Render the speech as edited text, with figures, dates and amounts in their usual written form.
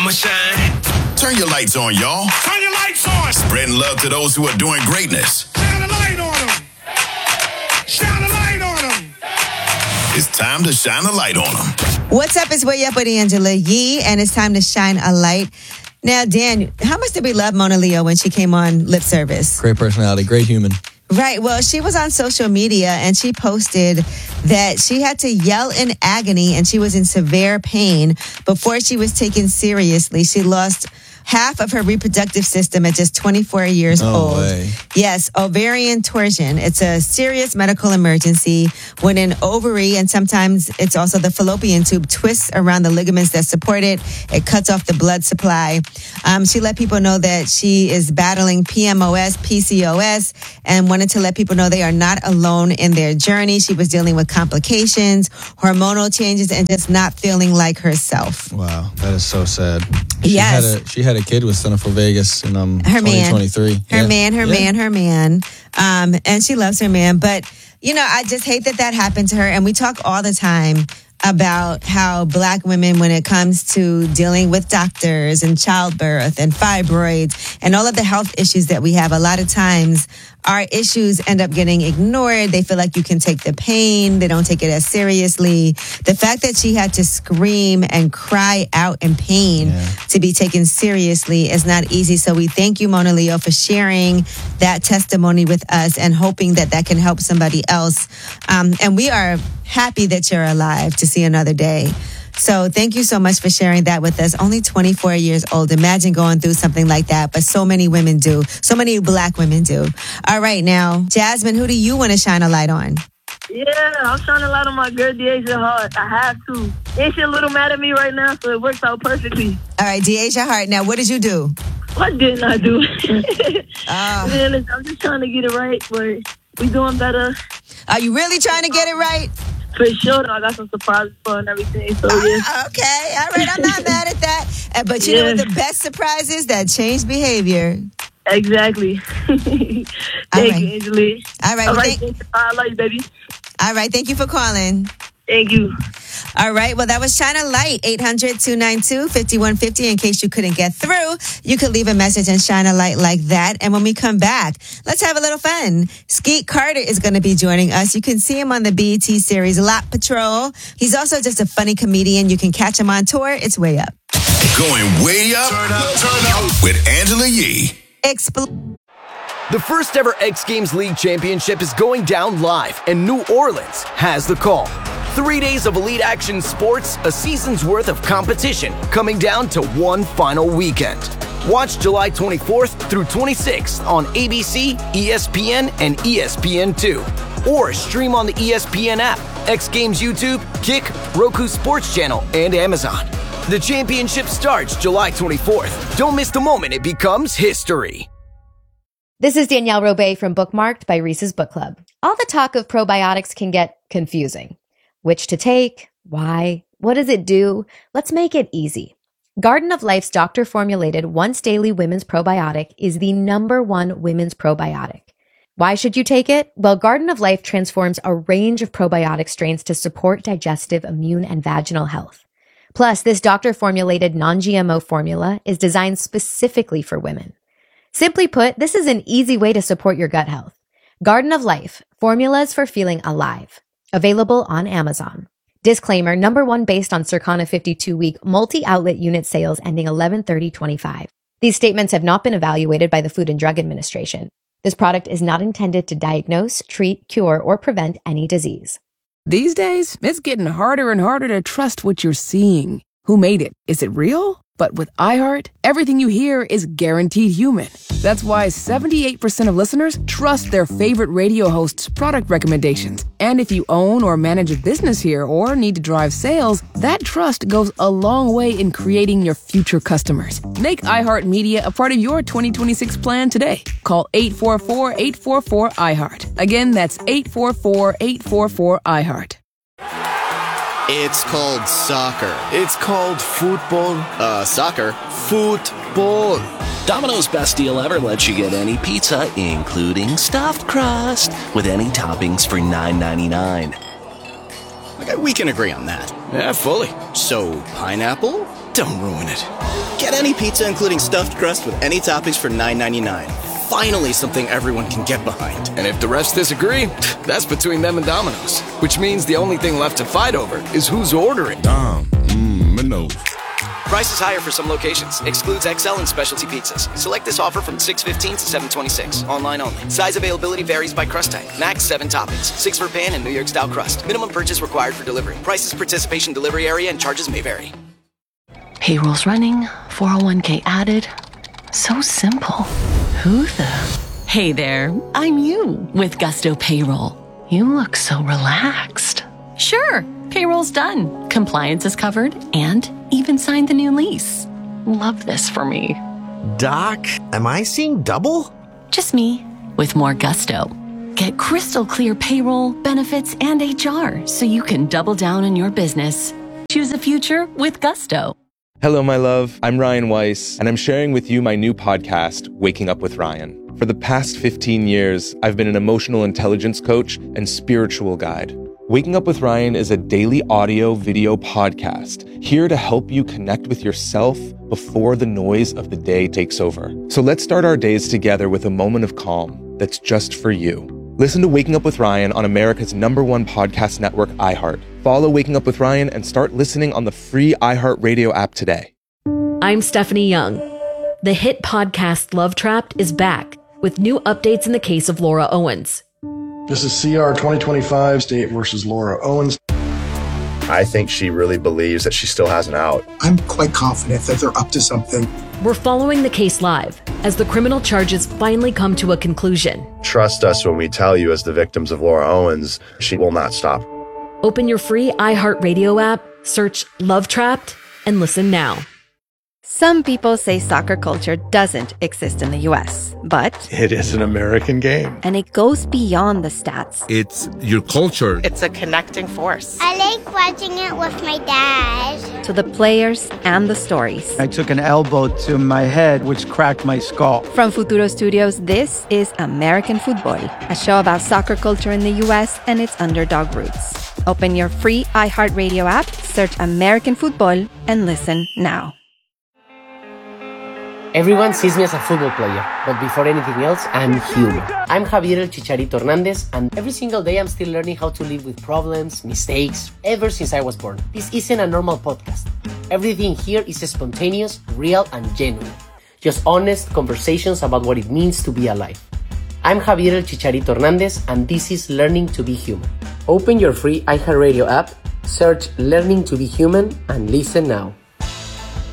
I'ma shine. Turn your lights on, y'all. Turn your lights on. Spreading love to those who are doing greatness. Shine a light on them. Shine a light on them. It's time to shine a light on them. What's up? It's Way Up with Angela Yee, and it's time to shine a light. Now, Dan, how much did we love Mona Leo when she came on Lip Service? Great personality, great human. Right. Well, she was on social media and she posted that she had to yell in agony and she was in severe pain before she was taken seriously. She lost half of her reproductive system at just 24 years old. Way. Yes, ovarian torsion. It's a serious medical emergency when an ovary, and sometimes it's also the fallopian tube, twists around the ligaments that support it. It cuts off the blood supply. She let people know that she is battling PMOS, PCOS, and wanted to let people know they are not alone in their journey. She was dealing with complications, hormonal changes, and just not feeling like herself. Wow, that is so sad. Yes. She had a kid with Jennifer Vegas in her 2023. Her man. And she loves her man. But, I just hate that happened to her. And we talk all the time about how Black women, when it comes to dealing with doctors and childbirth and fibroids and all of the health issues that we have, a lot of times our issues end up getting ignored. They feel like you can take the pain. They don't take it as seriously. The fact that she had to scream and cry out in pain to be taken seriously is not easy. So we thank you, Mona Leo, for sharing that testimony with us and hoping that can help somebody else. And we are happy that you're alive to see another day. So thank you so much for sharing that with us. Only 24 years old. Imagine going through something like that. But so many women do. So many Black women do. All right, now, Jasmine, who do you want to shine a light on? Yeah, I'm shining a light on my girl, Deasia Hart. I have to. And she's a little mad at me right now, so it works out perfectly. All right, Deasia Hart. Now, what did you do? What didn't I do? Man, I'm just trying to get it right, but we doing better. Are you really trying to get it right? For sure, I got some surprises for her and everything, so yeah. Okay, all right, I'm not mad at that. But you know what the best surprise is? That changed behavior. Exactly. Thank you, Angela. All right. I love you, baby. All right, thank you for calling. Thank you. All right, well, that was Shine a Light, 800-292-5150. In case you couldn't get through, you could leave a message and shine a light like that. And when we come back, let's have a little fun. Skeet Carter is going to be joining us. You can see him on the BET series Lot Patrol. He's also just a funny comedian. You can catch him on tour. It's Way Up. Going way up, turn up with Angela Yee. The first ever X Games League Championship is going down live, and New Orleans has the call. 3 days of elite action sports, a season's worth of competition, coming down to one final weekend. Watch July 24th through 26th on ABC, ESPN, and ESPN2. Or stream on the ESPN app, X Games YouTube, Kick, Roku Sports Channel, and Amazon. The championship starts July 24th. Don't miss the moment it becomes history. This is Danielle Robay from Bookmarked by Reese's Book Club. All the talk of probiotics can get confusing. Which to take? Why? What does it do? Let's make it easy. Garden of Life's doctor-formulated once-daily women's probiotic is the #1 women's probiotic. Why should you take it? Well, Garden of Life transforms a range of probiotic strains to support digestive, immune, and vaginal health. Plus, this doctor-formulated non-GMO formula is designed specifically for women. Simply put, this is an easy way to support your gut health. Garden of Life, formulas for feeling alive. Available on Amazon. Disclaimer, #1 based on Circana 52-week multi-outlet unit sales ending 11/30/25. These statements have not been evaluated by the Food and Drug Administration. This product is not intended to diagnose, treat, cure, or prevent any disease. These days, it's getting harder and harder to trust what you're seeing. Who made it? Is it real? But with iHeart, everything you hear is guaranteed human. That's why 78% of listeners trust their favorite radio host's product recommendations. And if you own or manage a business here or need to drive sales, that trust goes a long way in creating your future customers. Make iHeartMedia a part of your 2026 plan today. Call 844-844-iHeart. Again, that's 844-844-iHeart. It's called soccer. It's called football. Soccer. Football. Domino's best deal ever lets you get any pizza, including stuffed crust, with any toppings for $9.99. Okay, we can agree on that. Yeah, fully. So, pineapple? Don't ruin it. any pizza including stuffed crust with any toppings for $9.99. Finally something everyone can get behind. And if the refs disagree, that's between them and Domino's. Which means the only thing left to fight over is who's ordering. Domino's. Price is higher for some locations. Excludes XL and specialty pizzas. Select this offer from 6/15 to 7/26. Online only. Size availability varies by crust type. Max 7 toppings. 6 for pan and New York style crust. Minimum purchase required for delivery. Prices, participation, delivery area, and charges may vary. Payroll's running. 401k added. So simple. Who the? Hey there. I'm you with Gusto Payroll. You look so relaxed. Sure. Payroll's done. Compliance is covered and even signed the new lease. Love this for me. Doc, am I seeing double? Just me with more gusto. Get crystal clear payroll, benefits, and HR so you can double down on your business. Choose a future with Gusto. Hello, my love. I'm Ryan Weiss, and I'm sharing with you my new podcast, Waking Up with Ryan. For the past 15 years, I've been an emotional intelligence coach and spiritual guide. Waking Up with Ryan is a daily audio-video podcast here to help you connect with yourself before the noise of the day takes over. So let's start our days together with a moment of calm that's just for you. Listen to Waking Up with Ryan on America's #1 podcast network, iHeart. Follow Waking Up with Ryan and start listening on the free iHeartRadio app today. I'm Stephanie Young. The hit podcast Love Trapped is back with new updates in the case of Laura Owens. This is CR 2025, State versus Laura Owens. I think she really believes that she still has an out. I'm quite confident that they're up to something. We're following the case live as the criminal charges finally come to a conclusion. Trust us when we tell you, as the victims of Laura Owens, she will not stop. Open your free iHeartRadio app, search Love Trapped, and listen now. Some people say soccer culture doesn't exist in the U.S., but it is an American game. And it goes beyond the stats. It's your culture. It's a connecting force. I like watching it with my dad. To the players and the stories. I took an elbow to my head, which cracked my skull. From Futuro Studios, this is American Football, a show about soccer culture in the U.S. and its underdog roots. Open your free iHeartRadio app, search American Football, and listen now. Everyone sees me as a football player, but before anything else, I'm human. I'm Javier El Chicharito Hernandez, and every single day I'm still learning how to live with problems, mistakes, ever since I was born. This isn't a normal podcast. Everything here is spontaneous, real, and genuine. Just honest conversations about what it means to be alive. I'm Javier El Chicharito Hernandez, and this is Learning to Be Human. Open your free iHeartRadio app, search Learning to Be Human, and listen now.